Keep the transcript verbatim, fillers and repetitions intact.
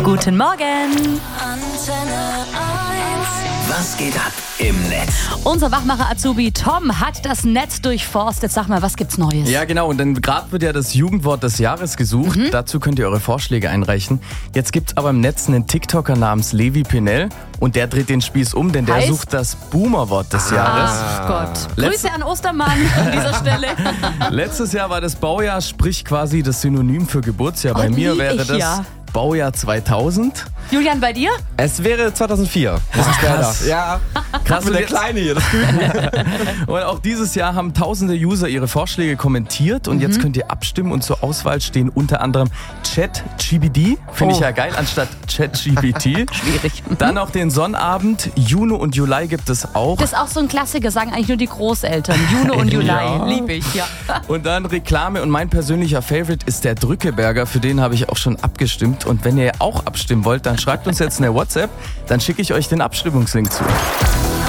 Guten Morgen. Was geht ab im Netz? Unser Wachmacher Azubi Tom hat das Netz durchforstet. Sag mal, was gibt's Neues? Ja, genau. Und dann gerade wird ja das Jugendwort des Jahres gesucht. Mhm. Dazu könnt ihr eure Vorschläge einreichen. Jetzt gibt's aber im Netz einen TikToker namens Levi Pinell. Und der dreht den Spieß um, denn der Heißt? sucht das Boomer-Wort des Jahres. Ach Gott. Letzte- Grüße an Ostermann an dieser Stelle. Letztes Jahr war das Baujahr, sprich quasi das Synonym für Geburtsjahr. Bei Oh, mir lieb wäre ich das ja. Baujahr zweitausend. Julian, bei dir? Es wäre zweitausendvier. Das ist krass. später. Ja, Krass, mit und der jetzt- Kleine hier. Das Und auch dieses Jahr haben tausende User ihre Vorschläge kommentiert. Und jetzt könnt ihr abstimmen. Und zur Auswahl stehen unter anderem ChatGPT. Finde ich Oh. ja geil, anstatt ChatGPT. Schwierig. Dann auch den Sonnabend. Juno und Juli gibt es auch. Das ist auch so ein Klassiker, sagen eigentlich nur die Großeltern. Juno und Juli. Ja. Lieb ich, ja. Und dann Reklame. Und mein persönlicher Favorite ist der Drückeberger. Für den habe ich auch schon abgestimmt. Und wenn ihr auch abstimmen wollt, dann schreibt uns jetzt eine WhatsApp. Dann schicke ich euch den Abstimmungslink zu.